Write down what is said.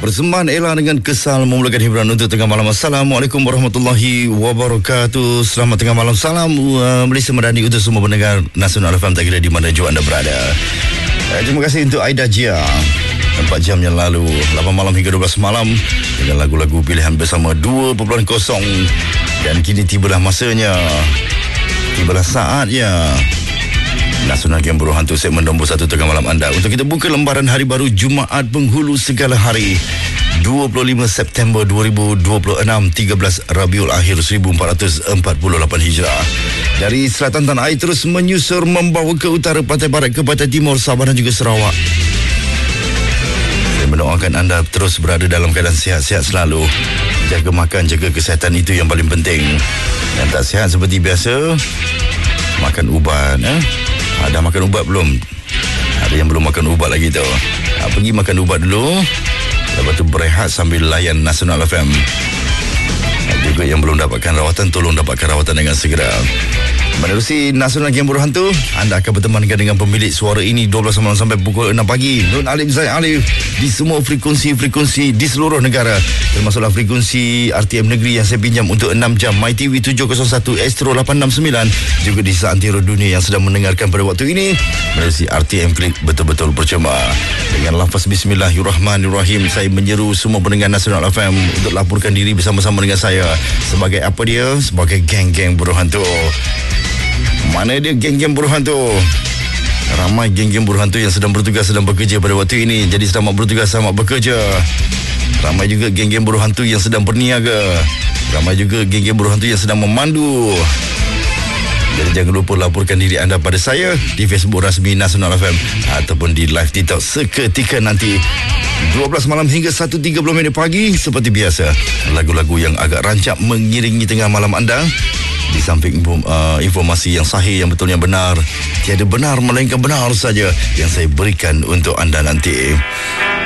Persembahan Ella dengan Kesal memulakan hiburan untuk tengah malam. Assalamualaikum warahmatullahi wabarakatuh. Selamat tengah malam. Salam Malaysia Madani untuk semua pendengar Nasional FM, tak kira di mana jua anda berada. Terima kasih untuk Aida Jia. 4 jam yang lalu, 8 malam hingga 12 malam dengan lagu-lagu pilihan bersama 2.0. Dan kini tibalah masanya, tibalah saatnya Nasional Game Buruh Hantu segmen nombor 1 tengah malam anda untuk kita buka lembaran hari baru Jumaat penghulu segala hari 25 September 2026, 13 Rabiul Akhir 1448 Hijrah. Dari selatan tanah air terus menyusur membawa ke utara, pantai barat ke pantai timur, Sabah dan juga Sarawak. Saya mendoakan anda terus berada dalam keadaan sihat-sihat selalu. Jaga makan, jaga kesihatan, itu yang paling penting. Yang tak sihat seperti biasa, makan ubat. Ada makan ubat belum? Ada yang belum makan ubat lagi tu. Pergi makan ubat dulu, lepas tu berehat sambil layan Nasional FM. Juga yang belum dapatkan rawatan, tolong dapatkan rawatan dengan segera. Menerusi Nasional Game Buruh Hantu, anda akan bertemankan dengan pemilik suara ini 12 malam sampai pukul 6 pagi. Nun Alif Zaid Alif di semua frekuensi-frekuensi di seluruh negara, termasuklah frekuensi RTM Negeri yang saya pinjam untuk 6 jam, MyTV 701, Astro 869, juga di seantero dunia yang sedang mendengarkan pada waktu ini menerusi RTM Klik betul-betul percuma. Dengan lafaz Bismillahirrahmanirrahim, saya menyeru semua pendengar Nasional FM untuk laporkan diri bersama-sama dengan saya sebagai apa dia? Sebagai geng-geng buruh hantu. Mana dia geng-geng buruh hantu? Ramai geng-geng buruh hantu yang sedang bertugas, sedang bekerja pada waktu ini. Jadi selamat bertugas, selamat bekerja. Ramai juga geng-geng buruh hantu yang sedang berniaga. Ramai juga geng-geng buruh hantu yang sedang memandu. Jadi jangan lupa laporkan diri anda pada saya di Facebook rasmi Nasional FM ataupun di live TikTok seketika nanti 12 malam hingga 1.30 pagi. Seperti biasa, lagu-lagu yang agak rancak mengiringi tengah malam anda. Di samping informasi yang sahih, yang betul, yang benar, tiada benar melainkan benar saja yang saya berikan untuk anda nanti.